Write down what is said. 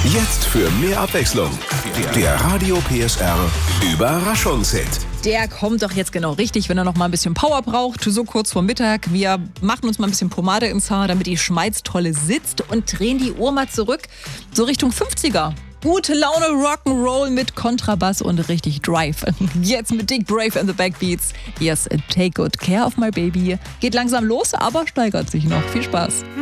Jetzt für mehr Abwechslung. Der Radio PSR Überraschungshit. Der kommt doch jetzt genau richtig, wenn er noch mal ein bisschen Power braucht, so kurz vor Mittag. Wir machen uns mal ein bisschen Pomade ins Haar, damit die Schmalztolle sitzt und drehen die Uhr mal zurück, so Richtung 50er. Gute Laune Rock'n'Roll mit Kontrabass und richtig Drive. Jetzt mit Dick Brave and the Backbeats. Yes, Take Good Care of My Baby. Geht langsam los, aber steigert sich noch. Viel Spaß.